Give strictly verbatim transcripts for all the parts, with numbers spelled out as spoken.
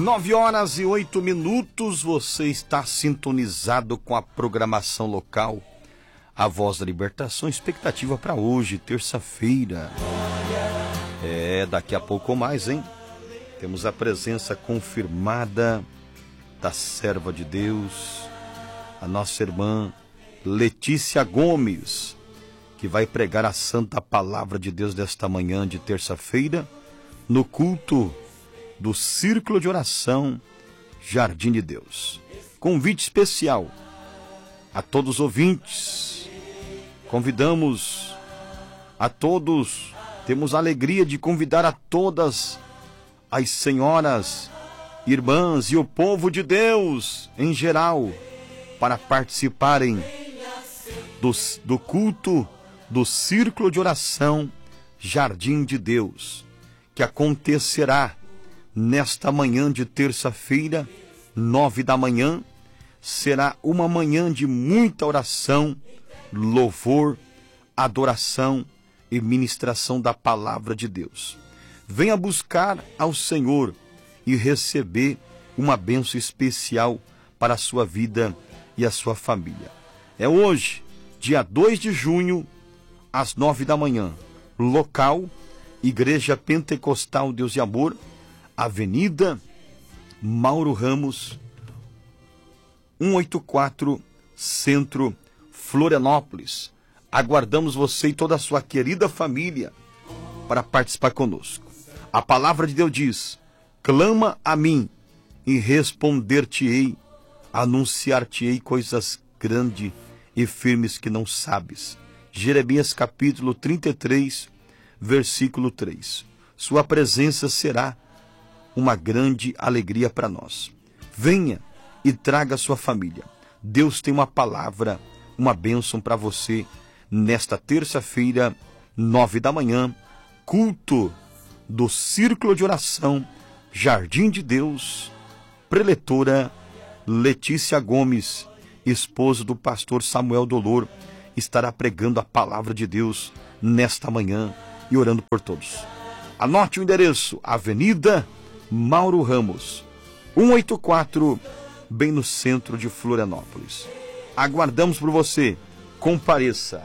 Nove horas e oito minutos, você está sintonizado com a programação local, a Voz da Libertação, expectativa para hoje, terça-feira. É, daqui a pouco mais, hein? Temos a presença confirmada da serva de Deus, a nossa irmã Letícia Gomes, que vai pregar a santa palavra de Deus desta manhã de terça-feira, no culto do Círculo de Oração Jardim de Deus. Convite especial a todos os ouvintes. Convidamos a todos, temos a alegria de convidar a todas as senhoras, irmãs e o povo de Deus em geral para participarem do, do culto do Círculo de Oração Jardim de Deus, que acontecerá nesta manhã de terça-feira, nove da manhã. Será uma manhã de muita oração, louvor, adoração e ministração da palavra de Deus. Venha buscar ao Senhor e receber uma bênção especial para a sua vida e a sua família. É hoje, dia dois de junho, às nove da manhã. Local, Igreja Pentecostal Deus e Amor, Avenida Mauro Ramos, cento e oitenta e quatro, Centro, Florianópolis. Aguardamos você e toda a sua querida família para participar conosco. A palavra de Deus diz: clama a mim e responder-te-ei, anunciar-te-ei coisas grandes e firmes que não sabes. Jeremias capítulo trinta e três, versículo três. Sua presença será uma grande alegria para nós. Venha e traga a sua família. Deus tem uma palavra, uma bênção para você nesta terça-feira, nove da manhã, culto do Círculo de Oração Jardim de Deus. Preletora Letícia Gomes, esposa do pastor Samuel Dolor, estará pregando a palavra de Deus nesta manhã e orando por todos. Anote o endereço: Avenida Mauro Ramos, cento e oitenta e quatro, bem no centro de Florianópolis. Aguardamos por você. Compareça.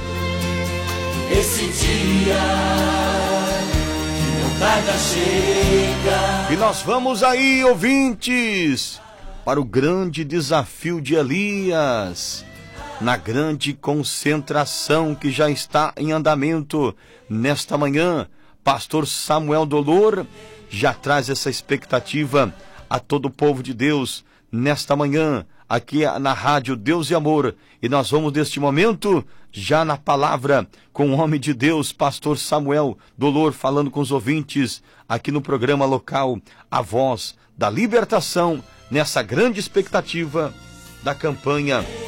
Esse dia que não tarda chega. E nós vamos aí, ouvintes, para o grande desafio de Elias, na grande concentração que já está em andamento nesta manhã. Pastor Samuel Dolor já traz essa expectativa a todo o povo de Deus nesta manhã, aqui na rádio Deus e Amor. E nós vamos neste momento já na palavra com o homem de Deus, pastor Samuel Dolor, falando com os ouvintes aqui no programa local A Voz da Libertação, nessa grande expectativa da campanha